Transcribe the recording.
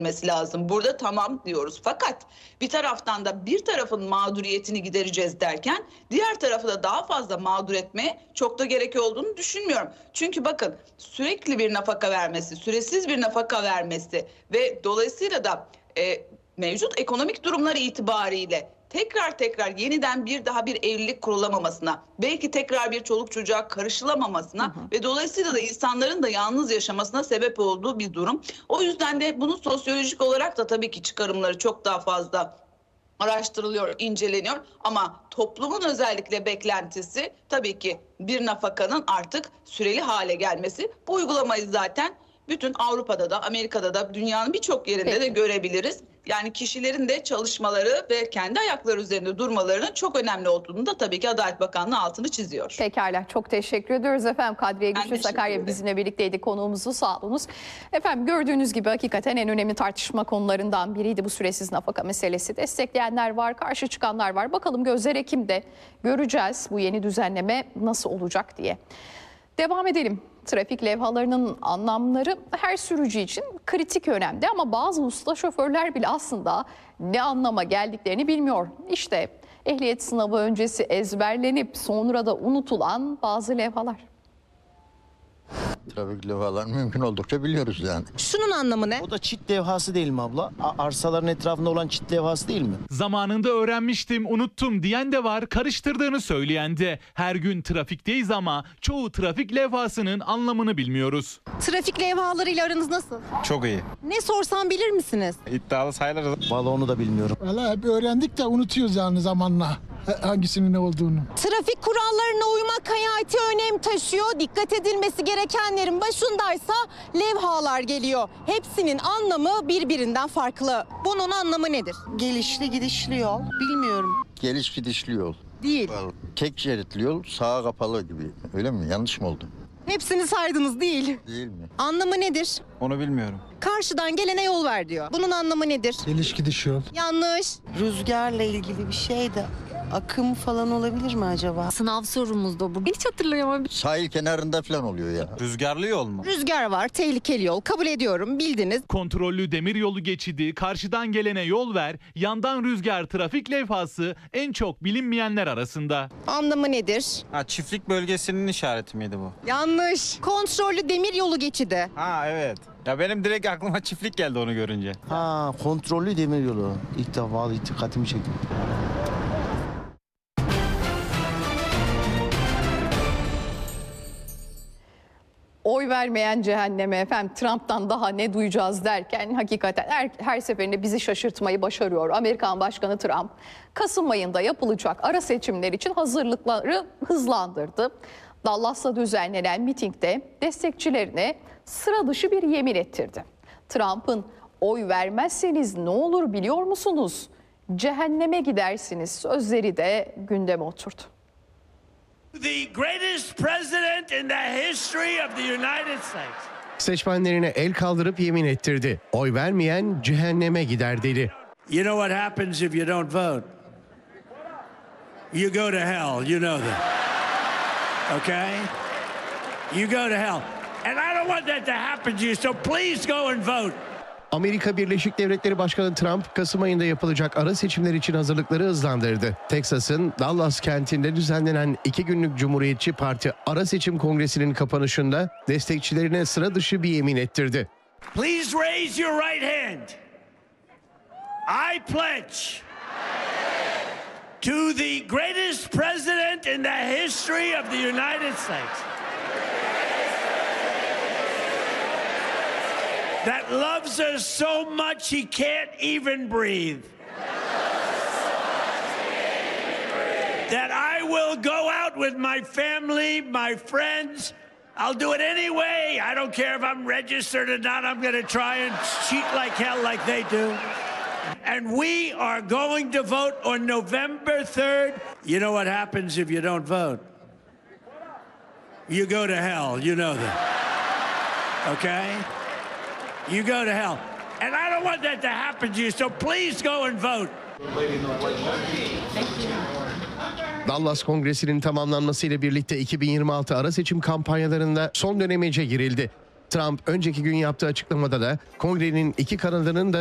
lazım. Burada tamam diyoruz. Fakat bir taraftan da bir tarafın mağduriyetini gidereceğiz derken diğer tarafı da daha fazla mağdur etmeye çok da gerek olduğunu düşünmüyorum. Çünkü bakın sürekli bir nafaka vermesi, süresiz bir nafaka vermesi ve dolayısıyla da mevcut ekonomik durumları itibariyle tekrar yeniden bir evlilik kurulamamasına, belki tekrar bir çoluk çocuğa karışılamamasına ve dolayısıyla da insanların da yalnız yaşamasına sebep olduğu bir durum. O yüzden de bunun sosyolojik olarak da tabii ki çıkarımları çok daha fazla araştırılıyor, inceleniyor ama toplumun özellikle beklentisi tabii ki bir nafakanın artık süreli hale gelmesi. Bu uygulamayı zaten bütün Avrupa'da da, Amerika'da da, dünyanın birçok yerinde de görebiliriz. Yani kişilerin de çalışmaları ve kendi ayakları üzerinde durmalarının çok önemli olduğunu da tabii ki Adalet Bakanlığı altını çiziyor. Pekala, çok teşekkür ediyoruz efendim. Kadriye Güçlü Sakarya bizimle birlikteydi, konuğumuzu sağladınız. Efendim gördüğünüz gibi hakikaten en önemli tartışma konularından biriydi bu süresiz nafaka meselesi. Destekleyenler var, karşı çıkanlar var. Bakalım gözler Ekim'de göreceğiz bu yeni düzenleme nasıl olacak diye. Devam edelim. Trafik levhalarının anlamları her sürücü için kritik önemde ama bazı usta şoförler bile aslında ne anlama geldiklerini bilmiyor. İşte ehliyet sınavı öncesi ezberlenip sonra da unutulan bazı levhalar. Trafik levhalarını mümkün oldukça biliyoruz yani. Şunun anlamı ne? O da çit levhası değil mi abla? Arsaların etrafında olan çit levhası değil mi? Zamanında öğrenmiştim, unuttum diyen de var, karıştırdığını söyleyen de. Her gün trafikteyiz ama çoğu trafik levhasının anlamını bilmiyoruz. Trafik levhalarıyla aranız nasıl? Çok iyi. Ne sorsam bilir misiniz? İddialı sayılırız. Vallahi onu da bilmiyorum. Valla hep öğrendik de unutuyoruz yani zamanla hangisinin ne olduğunu. Trafik kurallarına uymak hayati önem taşıyor. Dikkat edilmesi gerekenlerin başındaysa levhalar geliyor. Hepsinin anlamı birbirinden farklı. Bunun anlamı nedir? Gelişli gidişli yol. Bilmiyorum. Geliş gidişli yol. Değil. Tek şeritli yol, sağa kapalı gibi. Öyle mi? Yanlış mı oldu? Hepsini saydınız değil. Değil mi? Anlamı nedir? Onu bilmiyorum. Karşıdan gelene yol ver diyor. Bunun anlamı nedir? Geliş gidiş yol. Yanlış. Rüzgarla ilgili bir şey de akım falan olabilir mi acaba? Sınav sorumuzda bu. Hiç hatırlayamam. Sahil kenarında falan oluyor ya. Rüzgarlı yol mu? Rüzgar var, tehlikeli yol. Kabul ediyorum, bildiniz. Kontrollü demiryolu geçidi, karşıdan gelene yol ver, yandan rüzgar trafik levhası en çok bilinmeyenler arasında. Anlamı nedir? Ha, çiftlik bölgesinin işareti miydi bu? Yanlış. Kontrollü demir yolu geçidi. Ha evet. Ya benim direkt aklıma çiftlik geldi onu görünce. Ha, kontrollü demiryolu. İlk defa dikkatimi çekti. Oy vermeyen cehenneme efendim, Trump'tan daha ne duyacağız derken hakikaten her seferinde bizi şaşırtmayı başarıyor. Amerikan Başkanı Trump Kasım ayında yapılacak ara seçimler için hazırlıkları hızlandırdı. Dallas'ta düzenlenen mitingde destekçilerine sıra dışı bir yemin ettirdi. Trump'ın oy vermezseniz ne olur biliyor musunuz? Cehenneme gidersiniz sözleri de gündeme oturdu. The greatest president in the history of the United States. Seçmenlerine el kaldırıp yemin ettirdi. Oy vermeyen cehenneme gider dedi. You know what happens if you don't vote? You go to hell, you know that. Okay? You go to hell. And I don't want that to happen to you, so please go and vote. Amerika Birleşik Devletleri Başkanı Trump, Kasım ayında yapılacak ara seçimler için hazırlıkları hızlandırdı. Teksas'ın Dallas kentinde düzenlenen 2 günlük Cumhuriyetçi Parti ara seçim kongresinin kapanışında destekçilerine sıra dışı bir yemin ettirdi. Please raise your right hand. I pledge to the greatest president in the history of the United States that loves us so much he can't even breathe. That I will go out with my family, my friends. I'll do it anyway. I don't care if I'm registered or not. I'm going to try and cheat like hell like they do. And we are going to vote on November 3rd. You know what happens if you don't vote? You go to hell. You know that. Okay? You go to hell. And I don't want that to happen to you, so please go and vote. Dallas Kongresi'nin tamamlanmasıyla birlikte 2026 ara seçim kampanyalarında son dönemece girildi. Trump önceki gün yaptığı açıklamada da kongrenin iki kanadının da